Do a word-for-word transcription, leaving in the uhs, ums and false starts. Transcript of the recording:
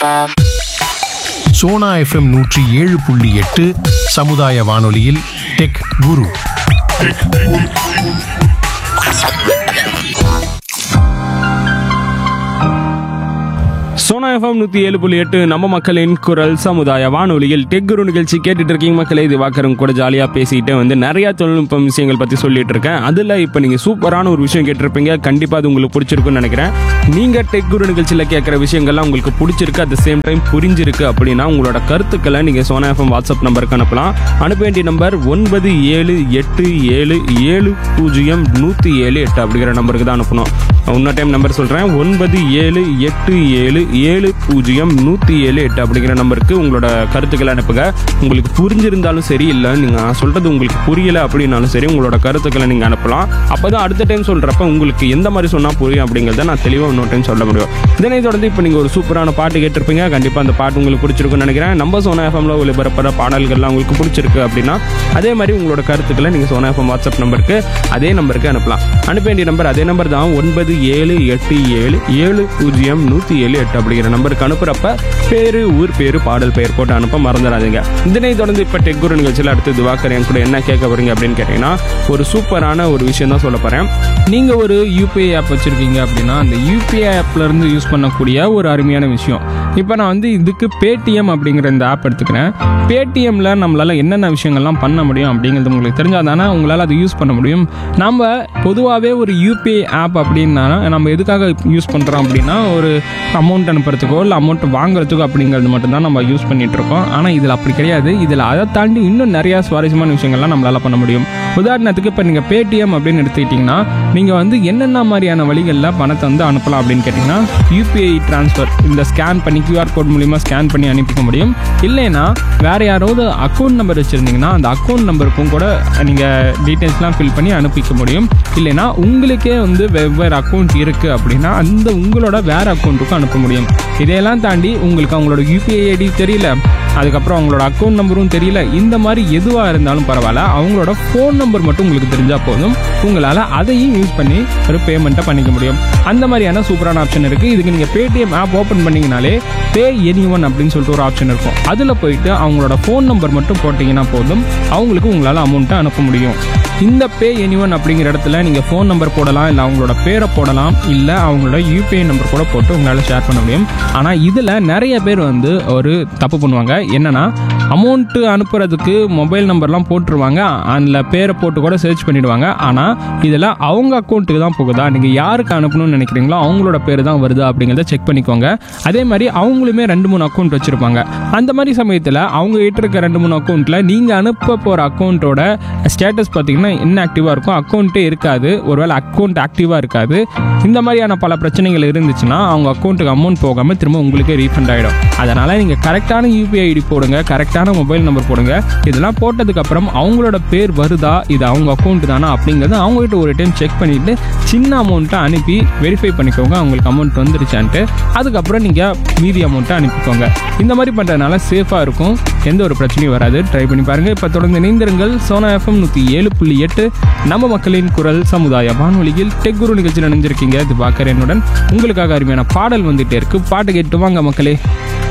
Sona FM நூற்றி ஏழு புள்ளி எட்டு சமுதாய வானொலியில் டெக் குரு. சோனா எஃப்எம் நூற்றி ஏழு புள்ளி எட்டு நம்ம மக்களின் குரல் சமுதாய வானொலியில் டெக் குரு நிகழ்ச்சி கேட்டுட்டு இருக்கீங்க மக்களே. இது வாக்கரும் கூட ஜாலியாக பேசிட்டு வந்து நிறைய தொழில்நுட்ப விஷயங்கள் பற்றி சொல்லிட்டு இருக்கேன். அதில் இப்போ நீங்கள் சூப்பரான ஒரு விஷயம் கேட்டிருப்பீங்க. கண்டிப்பாக அது உங்களுக்கு பிடிச்சிருக்குன்னு நினைக்கிறேன். நீங்கள் டெக் குரு நிகழ்ச்சியில் கேட்குற விஷயங்கள்லாம் உங்களுக்கு பிடிச்சிருக்கு, அட் த சேம் டைம் புரிஞ்சிருக்கு அப்படின்னா உங்களோட கருத்துக்களை நீங்கள் சோனா எஃப்எம் வாட்ஸ்அப் நம்பருக்கு அனுப்பலாம். அனுப்ப வேண்டிய நம்பர் ஒன்பது ஏழு எட்டு ஏழு ஏழு பூஜ்ஜியம் நூற்றி ஏழு எட்டு அப்படிங்கிற நம்பருக்கு தான் அனுப்பணும். இன்னொரு டைம் நம்பர் சொல்கிறேன், ஒன்பது ஏழு எட்டு ஏழு ஏழு பூஜ்ஜியம் நூற்றி ஏழு எட்டு அப்படிங்கிற நம்பருக்கு உங்களோட கருத்துக்களை அனுப்புங்க. உங்களுக்கு புரிஞ்சிருந்தாலும் சரி, இல்லை நீங்கள் சொல்கிறது உங்களுக்கு புரியலை அப்படின்னாலும் சரி, உங்களோட கருத்துக்களை நீங்கள் அனுப்பலாம். அப்போ தான் அடுத்த டைம் சொல்கிறப்ப உங்களுக்கு எந்த மாதிரி சொன்னால் புரியும் அப்படிங்கிறத நான் தெளிவாக இன்னொரு டைம் சொல்ல முடியும். இதனை தொடர்ந்து இப்போ நீங்கள் ஒரு சூப்பரான பாட்டு கேட்டிருப்பீங்க. கண்டிப்பாக அந்த பாட்டு உங்களுக்கு பிடிச்சிருக்குன்னு நினைக்கிறேன். நம்ம சோனா எஃப்எம்ல ஒளிபரப்புற பாடல்கள்லாம் உங்களுக்கு பிடிச்சிருக்கு அப்படின்னா அதே மாதிரி உங்களோட கருத்துக்களை நீங்கள் சோனா எஃப்எம் வாட்ஸ்அப் நம்பருக்கு அதே நம்பருக்கு அனுப்பலாம். அனுப்ப வேண்டிய நம்பர் அதே நம்பர் தான், ஒன்பது ஏழு எட்டு ஏழு ஏழு பூஜ்ஜியம் நூற்றி ஏழு எட்டு அப்படிங்கிற நம்பருக்கு அனுப்புறப்ப பேரு, ஊர் பேரு, பாடல் பெயர் போட்டு அனுப்ப மறந்துடாதீங்க. இதனை தொடர்ந்து இப்போ டெக் குரு நிகழ்ச்சியில் அடுத்து திவாகர் என் கூட என்ன கேட்க போறீங்க அப்படின்னு கேட்டீங்கன்னா ஒரு சூப்பரான ஒரு விஷயம் தான் சொல்ல போறேன். நீங்கள் ஒரு யூபிஐ ஆப் வச்சுருக்கீங்க அப்படின்னா அந்த யூபிஐ ஆப்லேருந்து யூஸ் பண்ணக்கூடிய ஒரு அருமையான விஷயம். இப்போ நான் வந்து இதுக்கு பேடிஎம் அப்படிங்கிற இந்த ஆப் எடுத்துக்கிறேன். பேடிஎம்மில் நம்மளால் என்னென்ன விஷயங்கள்லாம் பண்ண முடியும் அப்படிங்கிறது உங்களுக்கு தெரிஞ்சால் தானே உங்களால் அதை யூஸ் பண்ண முடியும். நம்ம பொதுவாகவே ஒரு யூபிஐ ஆப் அப்படின்னா நம்ம எதுக்காக யூஸ் பண்ணுறோம் அப்படின்னா ஒரு அமௌண்ட் அனுப்புறதுக்கோ இல்லை அமௌண்ட் வாங்குறதுக்கோ அப்படிங்கிறது மட்டும்தான் நம்ம யூஸ் பண்ணிகிட்ருக்கோம். ஆனால் இதில் அப்படி கிடையாது. இதில் அதை தாண்டி இன்னும் நிறையா சுவாரஸ்யமான விஷயங்கள்லாம் நம்மளால் பண்ண முடியும். உதாரணத்துக்கு இப்போ நீங்கள் பேடிஎம் அப்படின்னு எடுத்துக்கிட்டிங்கன்னா நீங்கள் வந்து என்னென்ன மாதிரியான வழிகளில் பணத்தை வந்து அனுப்பலாம் அப்படின்னு கேட்டிங்கன்னா யூபிஐ ட்ரான்ஸ்ஃபர், இந்த ஸ்கேன் பண்ணி கியூஆர் கோட் மூலிமா ஸ்கேன் பண்ணி அனுப்பிக்க முடியும். இல்லைன்னா வேறு யாராவது அக்கௌண்ட் நம்பர் வச்சுருந்தீங்கன்னா அந்த அக்கௌண்ட் நம்பருக்கும் கூட நீங்கள் டீட்டெயில்ஸ்லாம் ஃபில் பண்ணி அனுப்பிக்க முடியும். இல்லைன்னா உங்களுக்கே வந்து வெவ்வேறு அக்கௌண்ட் இருக்குது அப்படின்னா அந்த உங்களோட வேறு அக்கௌண்ட்டுக்கும் அனுப்ப முடியும். இதையெல்லாம் தாண்டி உங்களுக்கு அவங்களோட யூபிஐ ஐடி தெரியல, அதுக்கப்புறம் அவங்களோட அக்கௌண்ட் நம்பரும் தெரியல, இந்த மாதிரி எதுவாக இருந்தாலும் பரவாயில்ல, அவங்களோட ஃபோன் நம்பர் மட்டும் உங்களுக்கு தெரிஞ்சால் போதும், உங்களால் அதையும் யூஸ் பண்ணி ஒரு பேமெண்ட்டை பண்ணிக்க முடியும். அந்த மாதிரியான சூப்பரான ஆப்ஷன் இருக்குது. இதுக்கு நீங்கள் பேடிஎம் ஆப் ஓப்பன் பண்ணிங்கனாலே பே எனி ஒன் அப்படின்னு சொல்லிட்டு ஒரு ஆப்ஷன் இருக்கும். அதில் போயிட்டு அவங்களோட ஃபோன் நம்பர் மட்டும் போட்டிங்கன்னா போதும், அவங்களுக்கு உங்களால் அமௌண்ட்டை அனுப்ப முடியும். இந்த பே எனி ஒன் அப்படிங்கிற இடத்துல நீங்கள் ஃபோன் நம்பர் போடலாம், இல்லை அவங்களோட பேரை போடலாம், இல்லை அவங்களோட யூபிஐ நம்பர் கூட போட்டு உங்களால் ஷேர் பண்ண முடியும். ஆனால் இதில் நிறைய பேர் வந்து ஒரு தப்பு பண்ணுவாங்க. என்னென்னா அமௌண்ட்டு அனுப்புறதுக்கு மொபைல் நம்பர்லாம் போட்டுருவாங்க, அதில் பேரை போட்டு கூட சர்ச் பண்ணிவிடுவாங்க. ஆனால் இதில் அவங்க அக்கௌண்ட்டுக்கு தான் போகுதா, நீங்கள் யாருக்கு அனுப்பணும்னு நினைக்கிறீங்களோ அவங்களோட பேர் தான் வருதா அப்படிங்கிறத செக் பண்ணிக்கோங்க. அதே மாதிரி அவங்களுமே ரெண்டு மூணு அக்கௌண்ட் வச்சுருப்பாங்க. அந்த மாதிரி சமயத்தில் அவங்க கிட்ட இருக்க ரெண்டு மூணு அக்கௌண்ட்டில் நீங்கள் அனுப்ப போகிற அக்கௌண்ட்டோட ஸ்டேட்டஸ் பார்த்தீங்கன்னா இன்ஆக்டிவாக இருக்கும், அக்கௌண்ட்டே இருக்காது, ஒருவேளை அக்கௌண்ட் ஆக்டிவாக இருக்காது. இந்த மாதிரியான பல பிரச்சனைகள் இருந்துச்சுன்னா அவங்க அக்கௌண்ட்டுக்கு அமௌண்ட் போகாமல் திரும்ப உங்களுக்கே ரீஃபண்ட் ஆகிடும். அதனால் நீங்கள் கரெக்டான யூபிஐ ஐடி போடுங்க, கரெக்டான மொபைல் நம்பர் போடுங்க. இதெல்லாம் போட்டதுக்கப்புறம் அவங்களோட பேர் வருதா, இது அவங்க அக்கௌண்ட் தானா அப்படிங்கிறது அவங்ககிட்ட ஒரு டைம் செக் பண்ணிவிட்டு சின்ன அமௌண்ட்டை அனுப்பி வெரிஃபை பண்ணிக்கோங்க அவங்களுக்கு அமௌண்ட் வந்துருச்சான்ட்டு. அதுக்கப்புறம் நீங்கள் மீதி அமௌண்ட்டை அனுப்பிக்கோங்க. இந்த மாதிரி பண்ணுறதுனால சேஃபாக இருக்கும், எந்த ஒரு பிரச்சனையும் வராது. ட்ரை பண்ணி பாருங்கள். இப்போ தொடர்ந்து இணைந்திருங்கள். சோனா எஃப்எம் நூற்றி ஏழு புள்ளி எட்டு நம்ம மக்களின் குரல் சமுதாய வானொலியில் டெக் குரு நிகழ்ச்சியில் நினைஞ்சிருக்கீங்க. இது பார்க்குற என்னுடன் உங்களுக்காக அருமையான பாடல் வந்துகிட்டே இருக்கு. பாட்டு கேட்டு வாங்க மக்களே.